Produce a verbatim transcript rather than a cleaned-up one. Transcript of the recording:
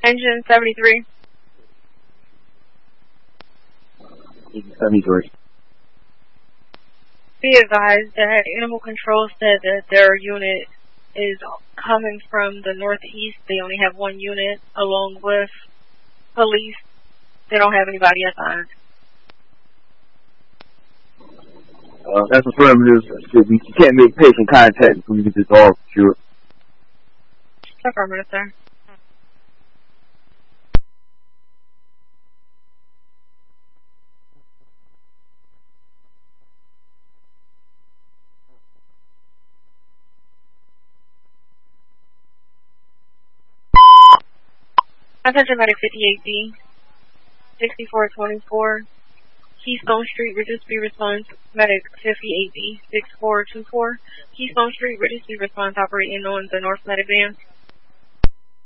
Engine seventy-three. Engine seventy-three. Be advised that Animal Control said that their unit is coming from the northeast. They only have one unit along with police. They don't have anybody assigned. Uh, that's affirmative. We can't make patient contact until we get this all secure. Affirmative, sir. Attention Medic fifty-eight B, sixty-four twenty-four, Keystone Street, Ridgespie response. Medic fifty-eight B, six four two four, Keystone Street, Ridgespie response, operating on the North Medic van.